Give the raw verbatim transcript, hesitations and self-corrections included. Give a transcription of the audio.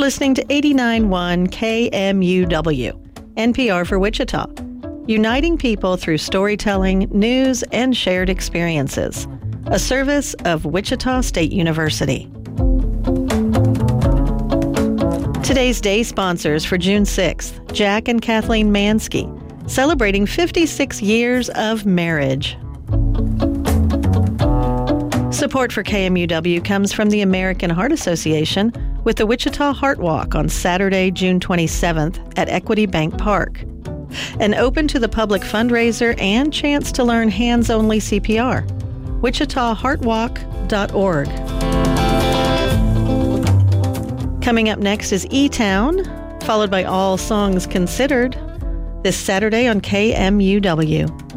listening to eighty-nine point one K M U W, N P R for Wichita, uniting people through storytelling, news, and shared experiences. A service of Wichita State University. Today's day sponsors for June sixth, Jack and Kathleen Mansky, celebrating fifty-six years of marriage. Support for K M U W comes from the American Heart Association with the Wichita Heart Walk on Saturday, June twenty-seventh at Equity Bank Park. An open to the public fundraiser and chance to learn hands-only C P R. wichita heart walk dot org. Coming up next is E-Town, followed by All Songs Considered, this Saturday on K M U W.